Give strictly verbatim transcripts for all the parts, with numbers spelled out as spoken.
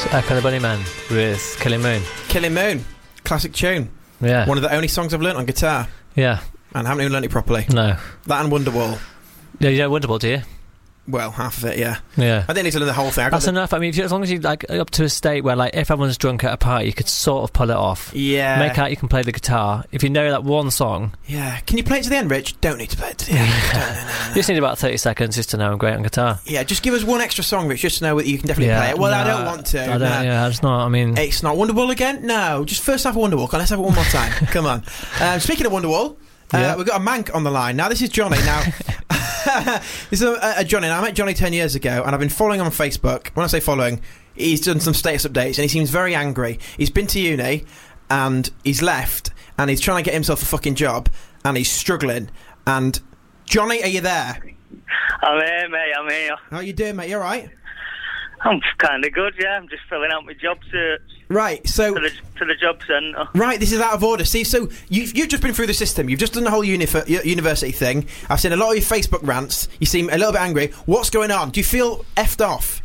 Echo the Bunnymen with Killing Moon. Killing Moon. Classic tune. Yeah. One of the only songs I've learnt on guitar. Yeah. And haven't even learnt it properly. No. That and Wonderwall. Yeah, you know Wonderwall, do you? Well, half of it, yeah. Yeah. I didn't need to learn the whole thing. I got That's the... enough. I mean, if you, as long as you like up to a state where, like, if everyone's drunk at a party, you could sort of pull it off. Yeah. Make out you can play the guitar. If you know that one song. Yeah. Can you play it to the end, Rich? Don't need to play it to the end. no, no, no, no. You just need about thirty seconds just to know I'm great on guitar. Yeah, just give us one extra song, Rich, just to know that you can definitely yeah, play it. Well, no, I don't want to. I don't, no. Yeah, it's not. I mean, it's not Wonderwall again. No, just first half of Wonderwall. Let's have it one more time. Come on. Um, speaking of Wonderwall, uh, yeah. we've got a mank on the line. Now, this is Johnny. Now, this is a, a Johnny. Now, I met Johnny ten years ago, and I've been following him on Facebook. When I say following, he's done some status updates, and he seems very angry. He's been to uni, and he's left, and he's trying to get himself a fucking job, and he's struggling. And Johnny, are you there? I'm here, mate. I'm here. How you doing, mate? You all right? I'm kind of good, yeah. I'm just filling out my job search. Right, so... To the, to the job centre. Right, this is out of order. See, so you've, you've just been through the system. You've just done the whole uni- university thing. I've seen a lot of your Facebook rants. You seem a little bit angry. What's going on? Do you feel effed off?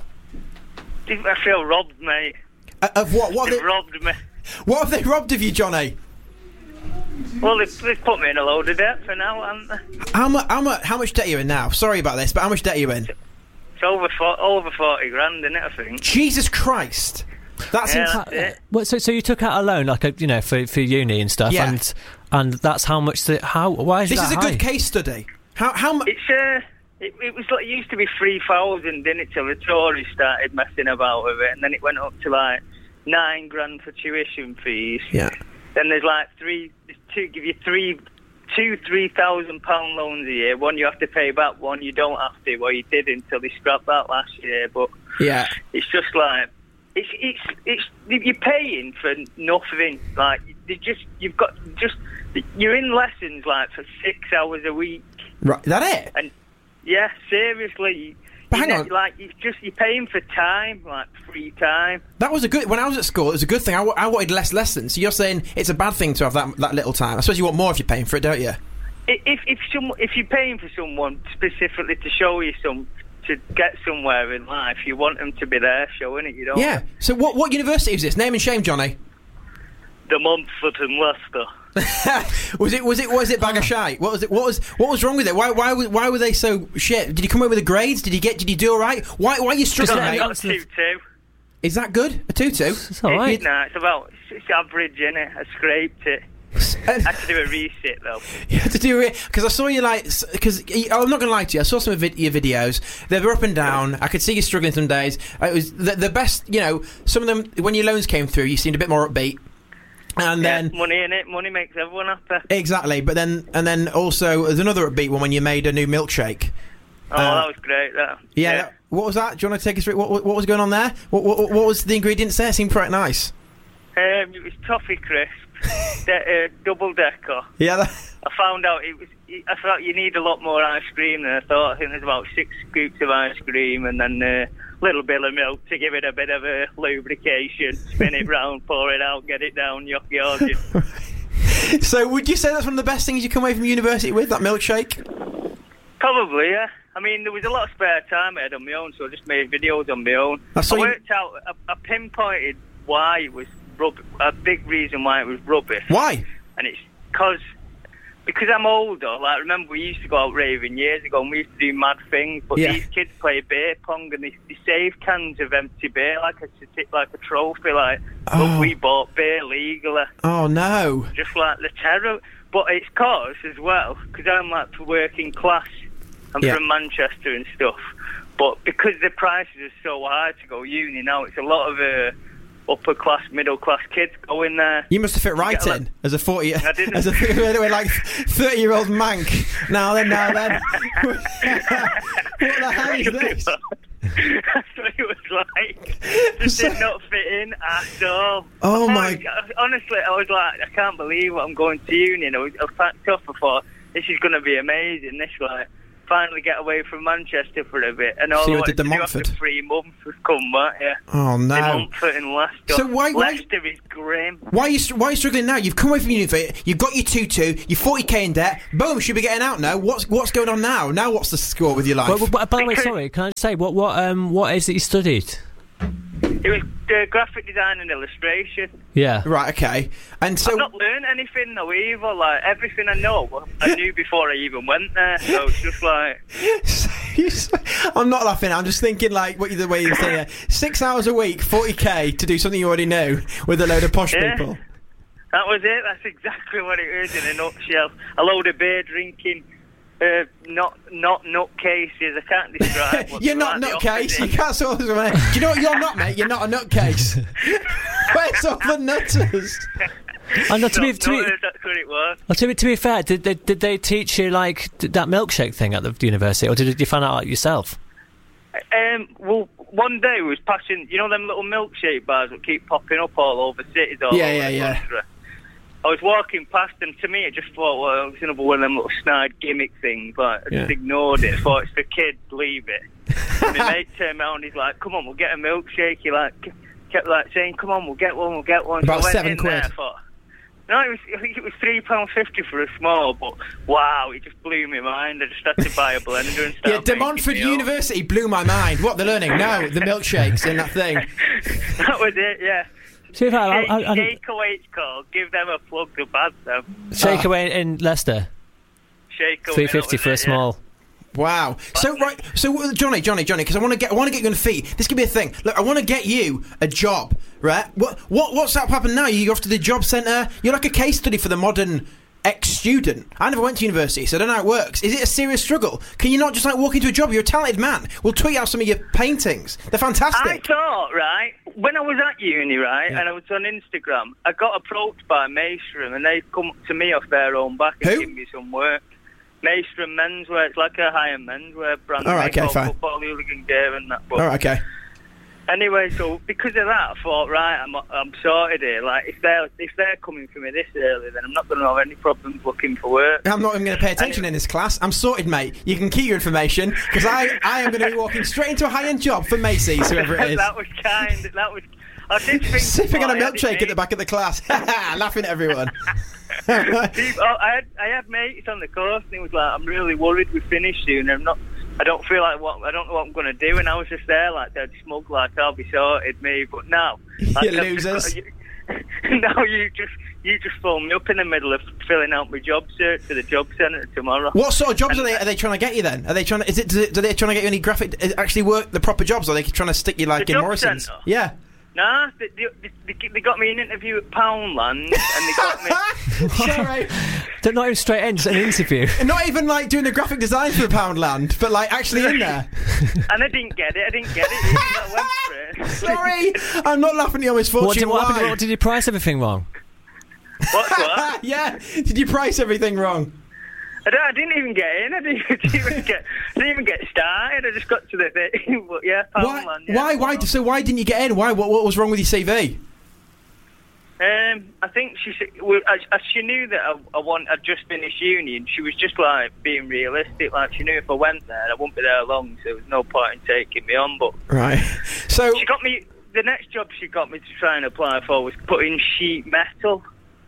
I feel robbed, mate. Uh, of what? What They've have they robbed me. What have they robbed of you, Johnny? Well, they've, they've put me in a load of debt for now, haven't they? How much? How much? How much debt are you in now? Sorry about this, but how much debt are you in? It's over for, over forty grand, isn't it? I think. Jesus Christ! That's yeah, ins- that's it. What, so, so you took out a loan, like a, you know, for for uni and stuff, Yeah. and and that's how much. The, how? Why is this that is a high? good case study. How? How much? It's uh, it, it was like it used to be three thousand, didn't it? Till the Tories started messing about with it, and then it went up to like nine grand for tuition fees. Yeah. Then there's like three, two give you three, two three thousand pound loans a year. One you have to pay back, one you don't have to. Well, you did until they scrapped that last year. But Yeah. it's just like it's it's it's you're paying for nothing. Like they just you've got just you're in lessons like for six hours a week. Right. That it? And yeah, seriously. But you hang know, on. like you just you're paying for time, like free time. That was a good. When I was at school, it was a good thing. I, w- I wanted less lessons. So you're saying it's a bad thing to have that that little time. I suppose you want more if you're paying for it, don't you? If if some if you're paying for someone specifically to show you some to get somewhere in life, you want them to be there showing it. You don't. Yeah. So what what university is this? Name and shame, Johnny. The Montfort and Leicester. was it was it was it bag of shite? What was it? What was what was wrong with it? Why why were- why were they so shit? Did you come away with the grades? Did you get? Did you do all right? Why why are you struggling, I mate? got a two two. Is that good? A two two? It's all right. Nah, it's about it's, it's average, innit? I scraped it. I had to do a resit though. You had to do it because I saw you like because I'm not gonna lie to you. I saw some of vid- your videos. They were up and down. I could see you struggling some days. It was the, the best. You know, some of them when your loans came through, you seemed a bit more upbeat. And Yeah, then money in it, money makes everyone happy. exactly, but then and then also there's another upbeat one when you made a new milkshake. Oh, Uh, that was great. That. Yeah. yeah. that- what was that? Do you want to take us through? What, what, what was going on there? What, what, what was the ingredients there? It seemed quite nice. Um, it was toffee crisp, de- uh, double decker. Yeah. That, I found out it was. I thought you need a lot more ice cream than I thought. I think there's about six scoops of ice cream and then a uh, little bit of milk to give it a bit of a lubrication. Spin it round, pour it out, get it down, yuck yardage. so would you say that's one of the best things you come away from university with? That milkshake? Probably, yeah. I mean, there was a lot of spare time I had on my own, so I just made videos on my own. I I, saw you- worked out. I, I pinpointed why it was rub- a big reason why it was rubbish. Why? And it's because because I'm older. Like, remember we used to go out raving years ago, and we used to do mad things. But Yeah. these kids play beer pong, and they, they save cans of empty beer like a certi- like a trophy. Like, Oh. look, we bought beer legally, Oh no. just like the terror. But it's cause as well, because I'm like working class. I'm Yeah. from Manchester and stuff. But because the prices are so high to go uni now, it's a lot of uh, upper class, middle class kids going there. You must have fit right Yeah, in as a forty, I didn't. as a anyway, like thirty year old mank. Now then, now then. What the hell is this? That's what it was like. Just did not fit in at all. Oh I my- thought- Honestly, I was like, I can't believe I'm going to uni. And I was, I was packed up. I thought, this is going to be amazing. This, like, finally get away from Manchester for a bit. And all So you I did wanted the to do Montfort? after three months was come back, yeah. Oh The no. Montfort and Leicester. So why- why- Leicester is grim. Why are you str- why are you struggling now? You've come away from uni, you've got your two two, you're forty k in debt. Boom, you should be getting out now. What's what's going on now? Now what's the score with your life? Well, well, by the way, Because- sorry, can I just say what what um what is it you studied? It was uh, graphic design and illustration. Yeah. Right, okay. And so... I've not learned anything though either. Like, everything I know, I knew before I even went there. So it's just like... I'm not laughing. I'm just thinking, like, what you the way you're saying. Six hours a week, forty k to do something you already knew with a load of posh Yeah. people. That was it. That's exactly what it is in a nutshell. A load of beer drinking, uh, not not nutcases. I can't describe. What You're they're not like, the nutcase. You opposite. can't sort of. Do you know what you're not, mate? You're not a nutcase. Where's all the nutters? And uh, to, be, Not to, be, nutters, that's what it was. well, to, be, to be fair, did they, did they teach you like d- that milkshake thing at the university, or did you find out yourself? Um, well, one day we was passing, you know, them little milkshake bars that keep popping up all over cities. All Yeah, over yeah, the yeah. country. I was walking past them. To me, I just thought, well, it was another one of them little snide gimmick things. But I just Yeah. ignored it. Thought it's for kids. Leave it. And my mate turned around. He's like, "Come on, we'll get a milkshake." He like kept like saying, "Come on, we'll get one. We'll get one." About so I went seven in quid. There, I thought, no, it was. I think it was three pound fifty for a small. But wow, it just blew my mind. I just had to buy a blender and start. Yeah, De Montfort making me up. University blew my mind. What they're learning now? The milkshakes in that thing. That was it. Yeah. To be fair, I, Shake, I, I, shake away, it's called. Give them a plug. The bad though. shake Ah. away in Leicester, Shake away. three fifty that for a was it, small. Wow. So right. So uh, Johnny, Johnny, Johnny, because I want to get, I want to get you on feet. This could be a thing. Look, I want to get you a job, right? What, what, what's that happen now? You go off to the job centre. You're like a case study for the modern ex-student. I never went to university, so I don't know how it works. Is it a serious struggle? Can you not just like walk into a job? You're a talented man. We'll tweet out some of your paintings. They're I fantastic. thought, right, when I was at uni, right, Yeah. and I was on Instagram, I got approached by Maestrom, and they come to me off their own back and Who? give me some work. Maestrom Menswear, it's like a high-end menswear brand. All right, They okay, call fine. Football hooligan gear and that. But All right, okay. anyway, so because of that, I thought, right, I'm I'm sorted here. Like, if they're if they're coming for me this early, then I'm not going to have any problems looking for work. I'm not even going to pay attention in this class. I'm sorted, mate. You can keep your information because I, I am going to be walking straight into a high-end job for Macy's, whoever it is. That was kind. That was. I did think. Sipping on a I had it milkshake at the made. back of the class, laughing at everyone. People, oh, I had I had mates on the course, and he was like, "I'm really worried we finish soon. I'm not. I don't feel like what I don't know what I'm going to do." And I was just there, like dead smug, like I'll be sorted, me. But now, like, You I've just losers. got- you- now you just you just phone me up in the middle of filling out my job search for the job centre tomorrow. What sort of jobs are they? Are they trying to get you then? Are they trying to? Is it? Do they, do they trying to get you any graphic? uh, Actually, work the proper jobs? Or are they trying to stick you like The in job Morrison's? centre? Yeah. Nah, they, they, they, they got me an interview at Poundland, and they got me. Sorry. They're not even straight in, just an interview. And not even like doing the graphic design for Poundland, but like actually in there. And I didn't get it. I didn't get it. Even though I went for it. Sorry, I'm not laughing at your misfortune. What did, what, happened, Why? what did you price everything wrong? What's what? Yeah. Did you price everything wrong? I, don't, I didn't even get in. I didn't, didn't even get. I didn't even get started. I just got to the thing. But yeah, Why? Poundland. Yeah, Why? Why? So why didn't you get in? Why? What? What was wrong with your C V? Um, I think she said- well, I, I, she knew that I, I want. I'd just finished uni, and she was just like being realistic. Like she knew if I went there, I wouldn't be there long, so there was no point in taking me on. But Right. So. she got me. The next job she got me to try and apply for was putting sheet metal.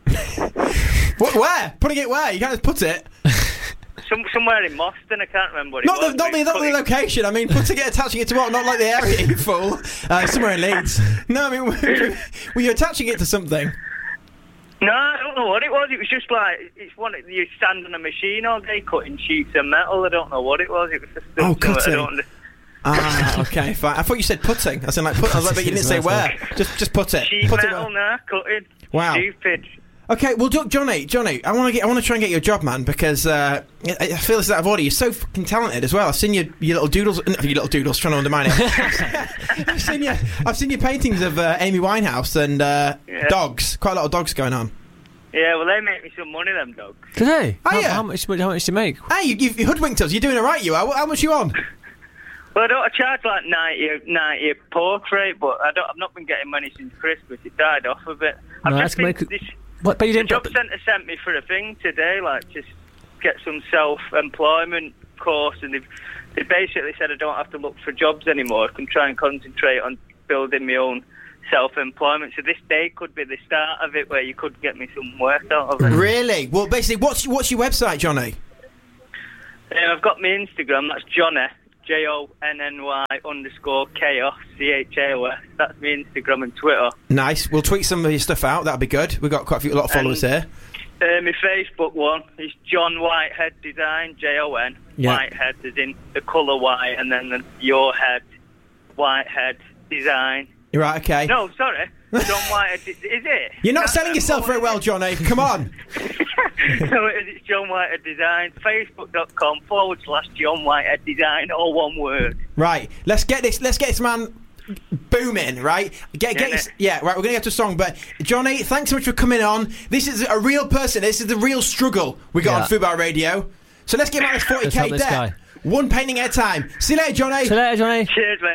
What, where? Putting it where? You can't just put it. Some, somewhere in Boston, I can't remember what it Not was. the, not but the, it's not the putting- location. I mean, putting it, attaching it to what? Not like the area, you fool. Uh, somewhere in Leeds. No, I mean, were, were you attaching it to something? No, I don't know what it was. It was just like, it's one, you stand on a machine all day cutting sheets of metal. I don't know what it was. It was just Oh, something I cutting. don't under- Ah, okay, fine. I thought you said putting. I said like put. I was like, but you didn't say where. Just, just put it. Sheet Put it metal where. now, cutting. Wow. Stupid. Okay, well, look, Johnny, Johnny, I want to get, I want to try and get you a job, man, because uh, I, I feel this is out of order. You're so fucking talented as well. I've seen your, your little doodles, no, your little doodles trying to undermine it. I've seen your, I've seen your paintings of uh, Amy Winehouse and uh, Yeah. dogs. Quite a lot of dogs going on. Yeah, well, they make me some money, them dogs. Did they? Oh, how, yeah. how much? How much did you make? Hey, you, you've hoodwinked us. You're doing all right, you are. How much you on? Well, I don't. I charge like ninety, ninety a portrait, but I don't. I've not been getting money since Christmas. It died off a bit. I've No, just that's been, make- this, What? But you the didn't. job But, centre sent me for a thing today, like just get some self-employment course, and they've they basically said I don't have to look for jobs anymore. I can try and concentrate on building my own self-employment. So this day could be the start of it, where you could get me some work out of it. Really? Well, basically, what's what's your website, Johnny? Uh, I've got my Instagram. That's Johnny. J J O N N Y underscore chaos, C H A O S. That's my Instagram and Twitter. Nice. We'll tweet some of your stuff out. That'd be good. We've got quite a few, a lot of followers and, here. Uh, my Facebook one is John Whitehead Design, J O N. Yeah. Whitehead is in the colour white, and then the, your head, Whitehead Design. You're right, okay. No, sorry. John Whitehead, is it? You're not That's selling yourself very well, Johnny. Come on. No, it is. It's John Whitehead Design. Facebook.com forward slash John Whitehead Design, all one word. Right. Let's get this. Let's get this man booming. Right. Get get. Yeah. His, yeah. Right. We're gonna get to a song, but Johnny, thanks so much for coming on. This is a real person. This is the real struggle we got Yeah. on Fubar Radio. So let's get him out of this forty Let's help k this debt. guy. One painting at a time. See you later, Johnny. See you later, Johnny. Cheers, mate.